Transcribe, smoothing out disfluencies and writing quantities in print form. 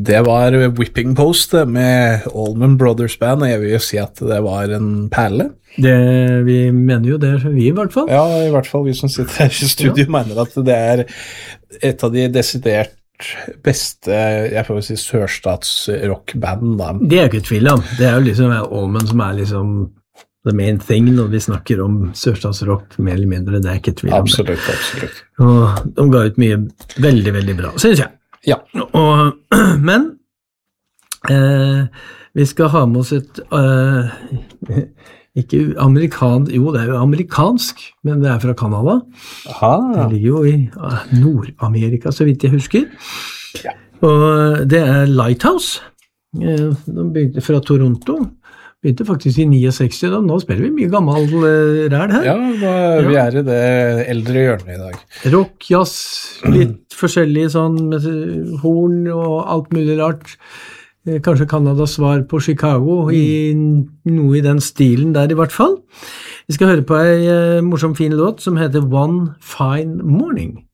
Det var Whipping Post med Allman Brothers Band, og jeg vil jo si at det var en perle. Vi mener jo det, vi i hvert fall. Ja, i hvert fall vi som sitter her i studio mener at det er et av de desidert beste, jeg får si, sørstatsrockband da. Det er ikke tvil om. Det er jo liksom Allman som er liksom the main thing når vi snakker om sørstatsrock, mer eller mindre, det er ikke tvil om det. Absolutt. Og de ga ut mye veldig, veldig bra, synes jeg. Ja. Men vi skal ha med oss et ikke jo det er jo amerikansk, men det er fra Kanada. Aha. Det ligger jo i Nord-Amerika, så vidt jeg husker. Ja. Og det er Lighthouse. De begynte fra Toronto. Begynte faktisk i 69, da. Nå spiller vi mye gammel ræl her. Ja, vi er i det eldre hjørnet i dag. Rock, jazz, litt forskjellig sånn, med horn og alt mulig rart. Kanskje Kanadas svar på Chicago, noe i den stilen der i hvert fall. Vi skal høre på en morsom fin låt som heter One Fine Morning.